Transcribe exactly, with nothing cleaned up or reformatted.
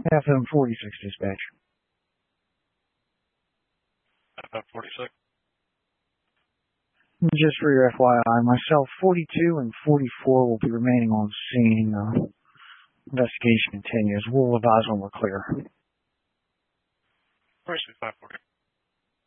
F M forty-six dispatch. F M forty-six. Just for your F Y I, myself, forty-two and forty-four will be remaining on scene. Uh, investigation continues. We'll advise when we're clear. Where's five forty?